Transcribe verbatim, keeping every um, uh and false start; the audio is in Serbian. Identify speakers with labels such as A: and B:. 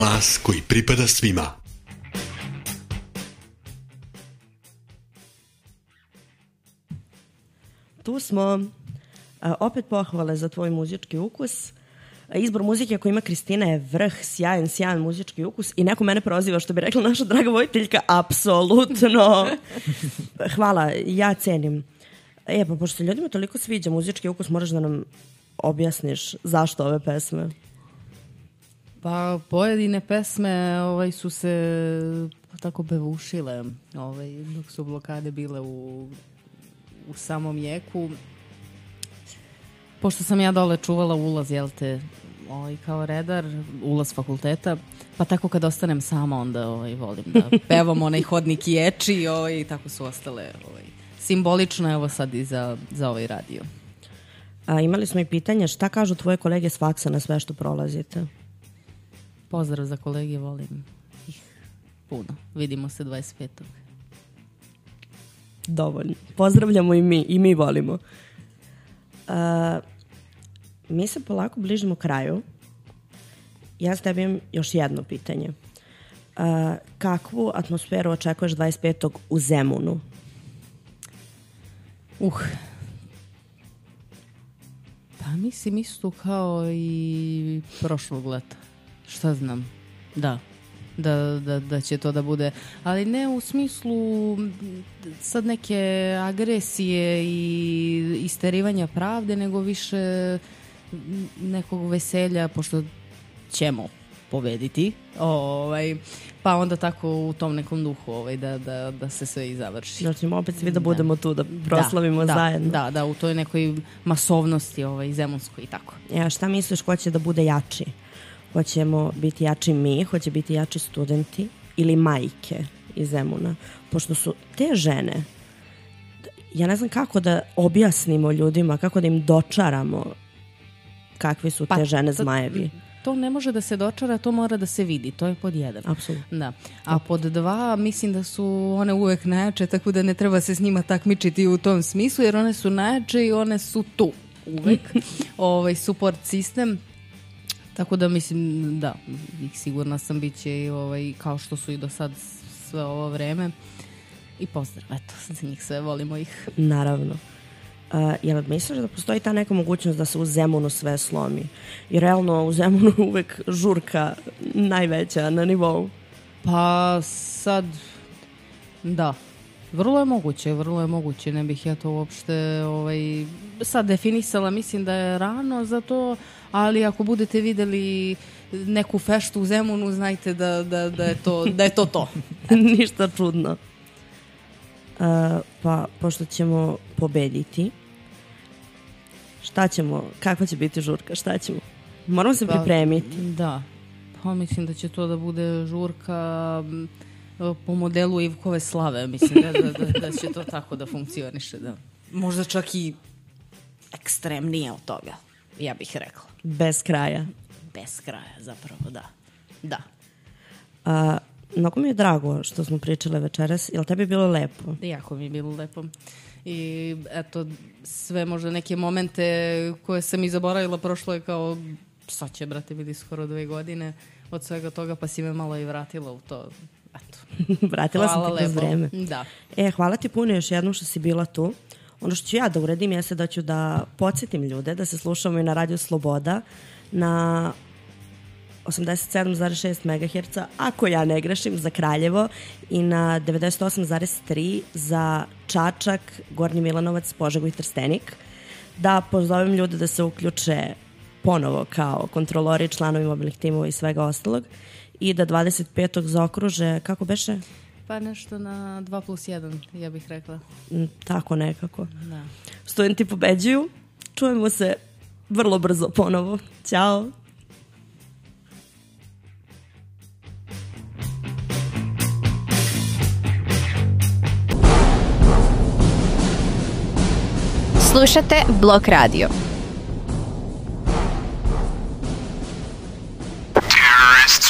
A: Glas koji pripada svima.
B: Tu smo. A, opet pohvale za tvoj muzički ukus. A, izbor muzike koju ima Kristina je vrh, sjajan, sjajan muzički ukus i neko mene proziva, što bi rekla naša draga vojiteljka, apsolutno. Hvala, ja cenim. E, pa pošto se ljudima toliko sviđa muzički ukus, moraš da nam objasniš zašto ove pesme.
C: Pa pojedine pesme ovaj, su se tako bevušile ovaj, dok su blokade bile u, u samom jeku. Pošto sam ja dole čuvala ulaz, jel te, ovaj, kao redar, ulaz fakulteta, pa tako kad ostanem sama onda ovaj, volim da pevam onaj hodnik i eči ovaj, i tako su ostale ovaj, simbolično evo sad i za, za ovaj radio.
B: A, imali smo i pitanje šta kažu tvoje kolege s faksa na sve što prolazite?
C: Pozdrav za kolege, volim ih puno. Vidimo se dvadeset petog
B: Dovoljno. Pozdravljamo i mi, i mi volimo. Uh, mi se polako bližimo kraju. Ja s tebi imam još jedno pitanje. Uh, kakvu atmosferu očekuješ dvadeset petog u Zemunu?
C: Uh. Pa mislim isto kao i prošlog leta. Šta znam? Da. Da, da, da će to da bude. Ali ne u smislu sad neke agresije i isterivanja pravde, nego više nekog veselja, pošto ćemo pobediti. Ovaj, pa onda tako u tom nekom duhu ovaj, da, da, da se sve i završi.
B: Znači opet svi da budemo da. tu, da proslavimo
C: da,
B: zajedno.
C: Da, da, u toj nekoj masovnosti ovaj, zemunskoj i tako.
B: Ja, šta misliš ko će da bude jači? Hoćemo biti jači mi, hoće biti jači studenti ili majke iz Zemuna. Pošto su te žene, ja ne znam kako da objasnimo ljudima, kako da im dočaramo kakvi su pa, te žene zmajevi.
C: To ne može da se dočara, to mora da se vidi. To je pod jedan.
B: Apsolutno.
C: Da. A pod dva, mislim da su one uvek najjače, tako da ne treba se s njima takmičiti u tom smislu, jer one su najjače i one su tu uvek. ovaj support sistem. Tako da mislim, da, sigurna sam bit će i ovaj, kao što su i do sad sve ovo vreme. I pozdrav, eto, za njih sve, volimo ih.
B: Naravno. Uh, jel misliš da postoji ta neka mogućnost da se u Zemunu sve slomi? I realno u Zemunu uvek žurka najveća na nivou.
C: Pa sad, da. Vrlo je moguće, vrlo je moguće. Ne bih ja to uopšte ovaj, sad definisala. Mislim da je rano za to, ali ako budete videli neku feštu u Zemunu, znajte da, da, da je to da je to. to.
B: Ništa čudno. Uh, pa, pošto ćemo pobediti, šta ćemo, kakva će biti žurka, šta ćemo? Moramo se pa, pripremiti.
C: Da, pa mislim da će to da bude žurka po modelu Ivkove slave, mislim da, da, da, da će to tako da funkcioniše. Da. Možda čak i ekstremnije od toga, ja bih rekla.
B: Bez kraja.
C: Bez kraja, zapravo, da. Da.
B: A, mnogo mi je drago što smo pričale večeras. Je li tebi bilo lepo?
C: Jako mi je bilo lepo. I eto, sve možda neke momente koje sam i zaboravila, prošlo je kao, sad će, brate, biti skoro dve godine od svega toga, pa si me malo i vratila u to. Eto.
B: Vratila
C: hvala
B: sam te kroz vreme.
C: Da.
B: E, hvala ti puno još jednom što si bila tu. Ono što ću ja da uradim jeste da ću da podsjetim ljude da se slušamo i na Radio Sloboda na osamdeset sedam zarez šest megaherca, ako ja ne grešim, za Kraljevo i na devedeset osam zarez tri za Čačak, Gornji Milanovac, Požegu i Trstenik. Da pozovem ljude da se uključe ponovo kao kontrolori, članovi mobilnih timova i svega ostalog i da dvadeset petog zaokruže, kako beše?
C: Pa nešto na dva plus jedan, ja bih rekla.
B: Tako nekako.
C: Da.
B: Studenti pobeđuju. Čujemo se vrlo brzo ponovo. Ćao.
D: Slušate Blok Radio.